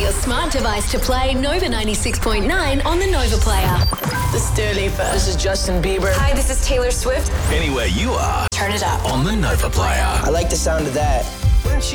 your smart device to play Nova 96.9 on the Nova Player. This is Dua Lipa. This is Justin Bieber. Hi, this is Taylor Swift. Anywhere you are, Turn it up. on the Nova Player. I like the sound of that. When she